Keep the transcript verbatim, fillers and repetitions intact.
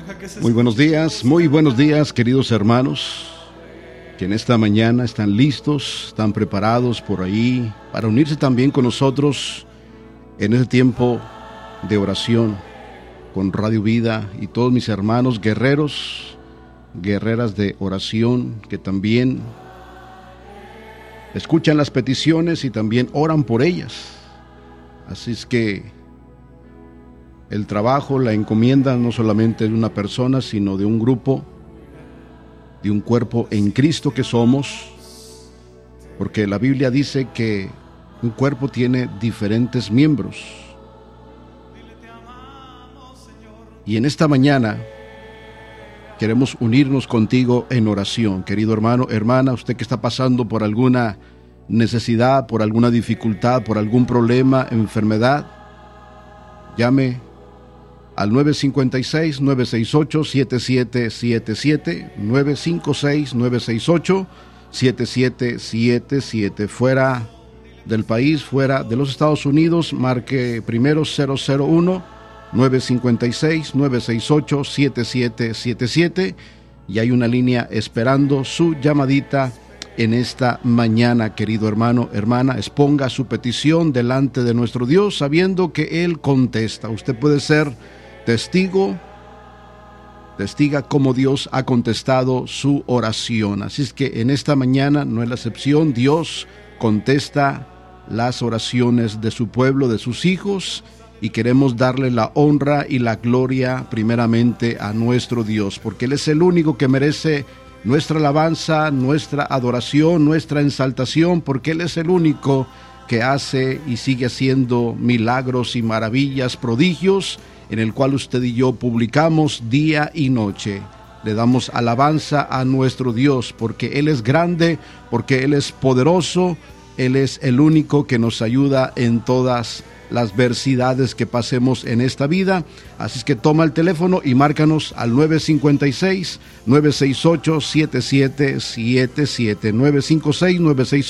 Muy buenos días, muy buenos días, queridos hermanos, que en esta mañana están listos, están preparados por ahí para unirse también con nosotros en este tiempo de oración con Radio Vida y todos mis hermanos guerreros, guerreras de oración que también escuchan las peticiones y también oran por ellas. Así es que el trabajo, la encomienda no solamente de una persona, sino de un grupo, de un cuerpo en Cristo que somos, porque la Biblia dice que un cuerpo tiene diferentes miembros. Y en esta mañana queremos unirnos contigo en oración, querido hermano, hermana, usted que está pasando por alguna necesidad, por alguna dificultad, por algún problema, enfermedad, llame al nueve cinco seis, nueve seis ocho, siete siete siete siete, nueve cinco seis, nueve seis ocho, siete siete siete siete. Fuera del país, fuera de los Estados Unidos, marque primero cero cero uno, nueve cinco seis, nueve seis ocho, siete siete siete siete, y hay una línea esperando su llamadita en esta mañana, querido hermano, hermana. Exponga su petición delante de nuestro Dios, sabiendo que Él contesta. Usted puede ser testigo, testiga cómo Dios ha contestado su oración. Así es que en esta mañana no es la excepción. Dios contesta las oraciones de su pueblo, de sus hijos, y queremos darle la honra y la gloria primeramente a nuestro Dios, porque Él es el único que merece nuestra alabanza, nuestra adoración, nuestra exaltación, porque Él es el único que hace y sigue haciendo milagros y maravillas, prodigios, en el cual usted y yo publicamos día y noche. Le damos alabanza a nuestro Dios, porque Él es grande, porque Él es poderoso, Él es el único que nos ayuda en todas las adversidades que pasemos en esta vida. Así es que toma el teléfono y márcanos al nueve cinco seis, nueve seis ocho, siete siete siete siete, nueve cinco seis, nueve seis